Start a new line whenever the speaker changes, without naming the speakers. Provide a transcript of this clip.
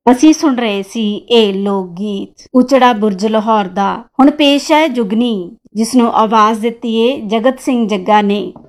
ਅਸੀਂ ਸੁਣ ਰਹੇ ਸੀ ਇਹ ਲੋਕ ਗੀਤ ਉਚੜਾ ਬੁਰਜ ਲਾਹੌਰ ਦਾ। ਹੁਣ ਪੇਸ਼ ਹੈ ਜੁਗਨੀ, ਜਿਸ ਨੂੰ ਆਵਾਜ਼ ਦਿੱਤੀ ਏ ਜਗਤ ਸਿੰਘ ਜੱਗਾ ਨੇ।